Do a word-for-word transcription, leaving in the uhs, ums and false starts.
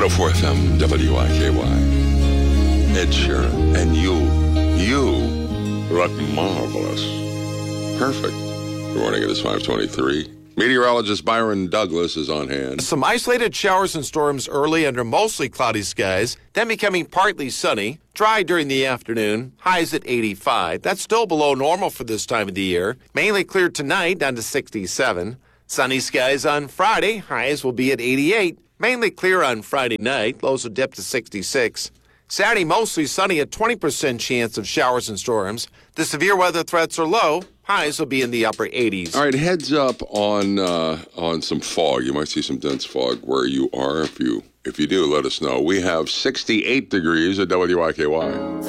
oh four F M, W I K Y. Ed Sheeran. And you, you look marvelous. Perfect. Good morning, it is five twenty-three. Meteorologist Byron Douglas is on hand. Some isolated showers and storms early under mostly cloudy skies, then becoming partly sunny. Dry during the afternoon, highs at eighty-five. That's still below normal for this time of the year. Mainly clear tonight, down to sixty-seven. Sunny skies on Friday, highs will be at eighty-eight. Mainly clear on Friday night, lows will dip to sixty-six. Saturday, mostly sunny, a twenty percent chance of showers and storms. The severe weather threats are low. Highs will be in the upper eighties. All right, heads up on uh, on some fog. You might see some dense fog where you are. If you if you do, let us know. We have sixty-eight degrees at W I K Y.